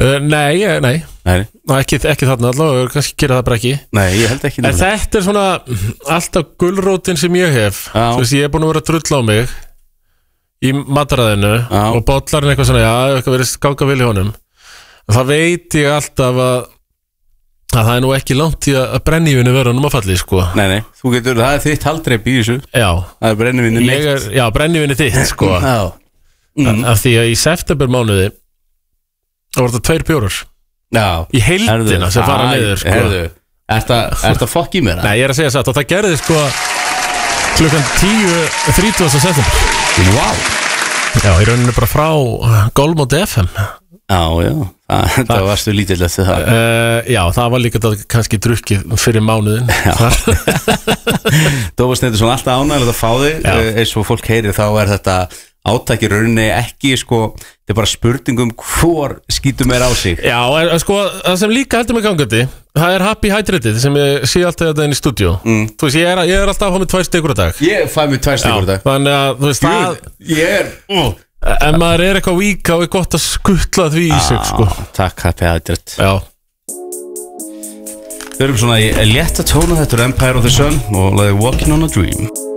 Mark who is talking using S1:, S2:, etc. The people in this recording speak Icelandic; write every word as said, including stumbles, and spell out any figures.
S1: Uh, nei, nei,
S2: nei.
S1: Ná, ekki, ekki þarna allavega, kannski gera það bara ekki.
S2: Nei, ég held ekki.
S1: En þetta er svona alltaf gulrótin sem ég hef. Þú veist, ég er búin að vera að drulla á mig í mataræðinu og bollarinn eitthvað svona, já, eitthvað verið ganga vel í honum. En það veit ég alltaf að, að það er nú ekki langt í að brennivínu vera um að falli, sko.
S2: Nei, nei, þú getur, það er þitt haldreip í þessu.
S1: Já.
S2: Það er brennivínu mitt.
S1: Já, brennivínu þitt, sko.
S2: Já.
S1: Mm. Af því að í septembermánuði það var þetta tveir bjórar
S2: Já,
S1: í heildina sem fara niður sko.
S2: Er þetta fokk í mér?
S1: Nei, ég er að segja satt og það gerði sko klukkan tíu þrítugasta september
S2: Wow
S1: Já, í rauninu bara frá Golmóti F M
S2: Já, já, það, það varstu lítill eftir það
S1: uh, Já, það var líka það kannski drukkið fyrir mánuðin
S2: Dófa Steindórsson, alltaf ánægilegt að fá þig eins og fólk heyrir þá er þetta átaki rauninni ekki sko, þetta er bara spurningum hvor skýtur meira á sig
S1: Já, en sko, það sem líka heldur mig gangandi það er happy hydrated sem ég sé alltaf þetta inn í stúdíu mm. Þú veist, ég er, ég er alltaf að fá mig tvær stykur á dag
S2: Ég fæ mig tvær stykur á dag
S1: Þannig að, þú veist, það
S2: Ég er uh.
S1: En maður er eitthvað vík og er gott að skuttla því í sig, sko
S2: Takk, happy hydrated
S1: Já
S2: Við erum svona í létta tóna, þetta er Empire of the Sun og lagði Walking on a Dream